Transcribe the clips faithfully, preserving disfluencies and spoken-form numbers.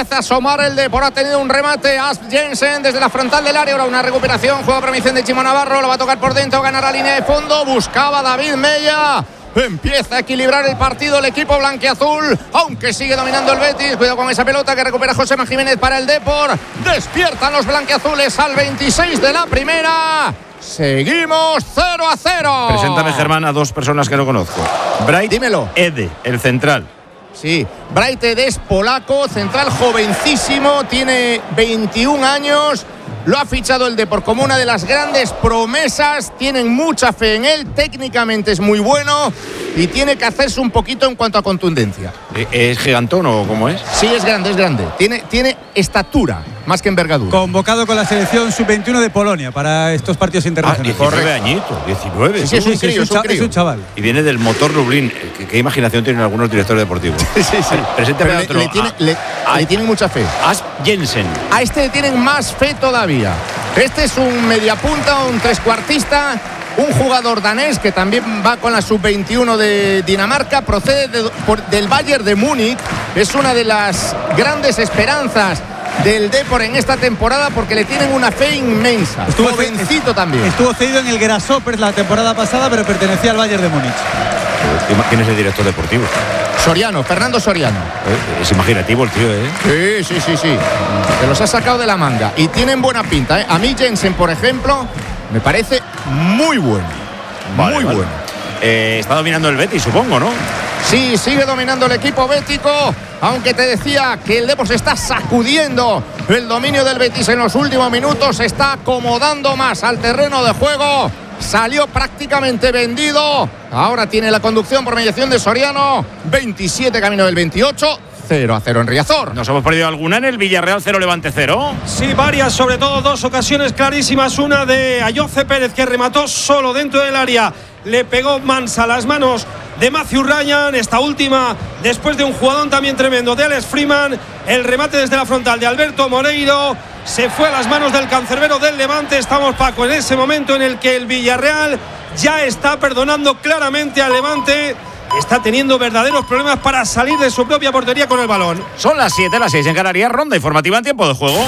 empieza a asomar el Depor. Ha tenido un remate a Jensen desde la frontal del área. Ahora una recuperación. Juega permisión de Chimo Navarro. Lo va a tocar por dentro. Ganará línea de fondo. Buscaba David Mella. Empieza a equilibrar el partido el equipo blanquiazul, aunque sigue dominando el Betis. Cuidado con esa pelota que recupera Josema Jiménez para el Depor. Despiertan los blanquiazules al veintiséis de la primera. Seguimos cero a cero. Preséntame, Germán, a dos personas que no conozco. Bright Dímelo. Ede, el central. Sí, Bright Ede es polaco, central jovencísimo, tiene veintiún años. Lo ha fichado el Depor como una de las grandes promesas. Tienen mucha fe en él. Técnicamente es muy bueno y tiene que hacerse un poquito en cuanto a contundencia. ¿Es gigantón o cómo es? Sí, es grande, es grande. Tiene, tiene estatura más que envergadura. Convocado con la selección sub veintiuno de Polonia para estos partidos internacionales. Ah, diecinueve añitos, diecinueve. Sí, sí, es un Sí, crío, es, es un un cha- es crío. un chaval. Y viene del Motor Lublin. ¿Qué, qué imaginación tienen algunos directores deportivos? Sí, sí. Preséntame Pero a le, otro. le tiene, a, le, a- le tienen mucha fe. Asp Jensen. A este le tienen más fe todavía. Este es un mediapunta, un trescuartista, un jugador danés que también va con la sub veintiuno de Dinamarca, procede de, por, del Bayern de Múnich. Es una de las grandes esperanzas del Depor en esta temporada porque le tienen una fe inmensa. Estuvo ce- Jovencito también. Estuvo cedido en el Grasshoppers la temporada pasada, pero pertenecía al Bayern de Múnich. ¿Quién es el director deportivo? Soriano, Fernando Soriano. Eh, Es imaginativo el tío, ¿eh? Sí, sí, sí, sí. Se los ha sacado de la manga. Y tienen buena pinta, ¿eh? A mí Jensen, por ejemplo, me parece muy bueno. Vale, muy vale. bueno. Eh, está dominando el Betis, supongo, ¿no? Sí, sigue dominando el equipo bético, aunque te decía que el Depor se está sacudiendo el dominio del Betis en los últimos minutos, se está acomodando más al terreno de juego, salió prácticamente vendido, ahora tiene la conducción por mediación de Soriano, veintisiete camino del veintiocho, cero a cero en Riazor. ¿Nos hemos perdido alguna en el Villarreal cero Levante cero? Sí, varias, sobre todo dos ocasiones clarísimas. Una de Ayoce Pérez, que remató solo dentro del área. Le pegó Mansa a las manos de Matthew Ryan. Esta última, después de un jugadón también tremendo de Alex Freeman. El remate desde la frontal de Alberto Moreiro. Se fue a las manos del cancerbero del Levante. Estamos, Paco, en ese momento en el que el Villarreal ya está perdonando claramente al Levante. Está teniendo verdaderos problemas para salir de su propia portería con el balón. Son las siete, las seis en Canarias. Ronda informativa en tiempo de juego.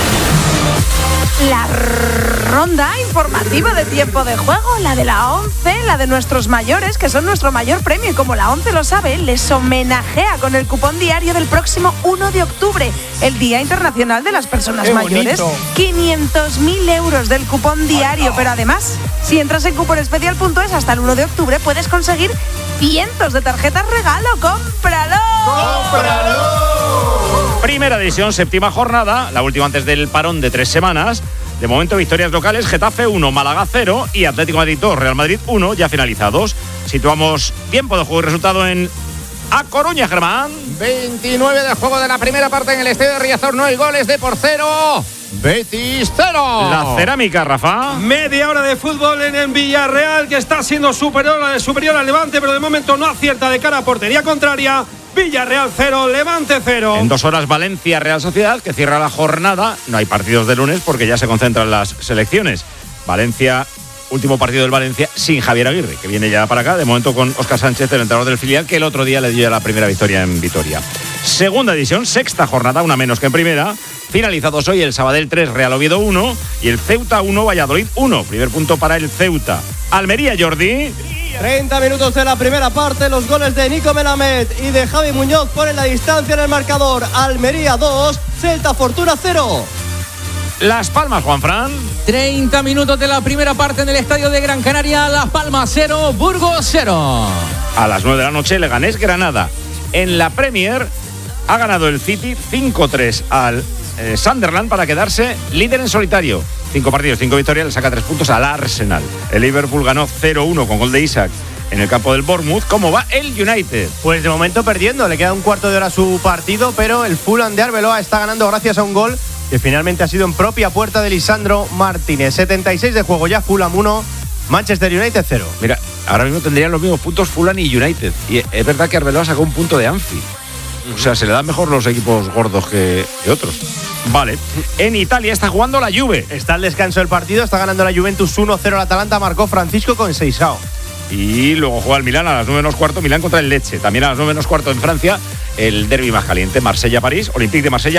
La ronda informativa de tiempo de juego, la de la ONCE, la de nuestros mayores, que son nuestro mayor premio. Y como la ONCE lo sabe, les homenajea con el cupón diario del próximo uno de octubre, el Día Internacional de las Personas ¡Qué Mayores. bonito! quinientos mil euros del cupón diario. Pero además, si entras en cuponespecial punto es hasta el uno de octubre, puedes conseguir cientos de tarjetas regalo. ¡Cómpralo! ¡Cómpralo! Primera división, séptima jornada, la última antes del parón de tres semanas. De momento, victorias locales: Getafe uno, Málaga cero y Atlético de Madrid dos, Real Madrid uno, ya finalizados. Situamos tiempo de juego y resultado en A Coruña, Germán. veintinueve de juego de la primera parte en el estadio de Riazor, no hay goles, de por cero. Betis cero. La cerámica, Rafa. Media hora de fútbol en el Villarreal, que está siendo superior, superior al Levante, pero de momento no acierta de cara a portería contraria. Villarreal cero, Levante cero. En dos horas, Valencia, Real Sociedad, que cierra la jornada. No hay partidos de lunes porque ya se concentran las selecciones. Valencia, último partido del Valencia sin Javier Aguirre, que viene ya para acá, de momento con Óscar Sánchez, el entrenador del filial, que el otro día le dio ya la primera victoria en Vitoria. Segunda división, sexta jornada, una menos que en primera. Finalizados hoy el Sabadell tres, Real Oviedo uno y el Ceuta uno, Valladolid uno. Primer punto para el Ceuta. Almería, Jordi. treinta minutos de la primera parte, los goles de Nico Melamed y de Javi Muñoz ponen la distancia en el marcador. Almería dos, Celta Fortuna cero. Las Palmas, Juanfran. treinta minutos de la primera parte en el estadio de Gran Canaria. Las Palmas cero, Burgos cero. A las nueve de la noche, Leganés, Granada. En la Premier ha ganado el City cinco tres al eh, Sunderland para quedarse líder en solitario. Cinco partidos, cinco victorias, le saca tres puntos al Arsenal. El Liverpool ganó cero uno con gol de Isaac en el campo del Bournemouth. ¿Cómo va el United? Pues de momento perdiendo, le queda un cuarto de hora a su partido, pero el Fulham de Arbeloa está ganando gracias a un gol que finalmente ha sido en propia puerta de Lisandro Martínez. setenta y seis de juego ya, Fulham uno, Manchester United cero. Mira, ahora mismo tendrían los mismos puntos Fulham y United. Y es verdad que Arbeloa sacó un punto de Anfield. O sea, se le dan mejor los equipos gordos que, que otros. Vale. En Italia está jugando la Juve. Está el descanso del partido, está ganando la Juventus uno cero al Atalanta, marcó Francisco Conceição. Y luego juega el Milán a las nueve menos cuarto, Milán contra el Lecce. También a las nueve menos cuarto en Francia, el derbi más caliente, Marsella-París, Olympique de Marsella.